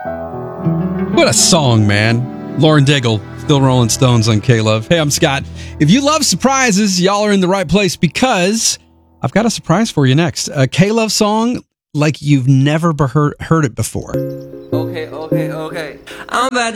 What a song, man. Lauren Daigle, still Rolling Stones on K-Love. Hey, I'm Scott. If you love surprises, y'all are in the right place because I've got a surprise for you next. A K-Love song like you've never heard it before. Okay. I'm about